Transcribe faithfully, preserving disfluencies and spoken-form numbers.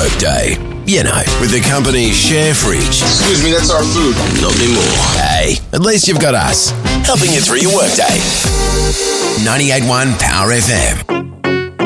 workday. You know, with the company's share fridge. Excuse me, that's our food. Not anymore. Hey, at least you've got us, helping you through your workday. ninety-eight point one Power F M.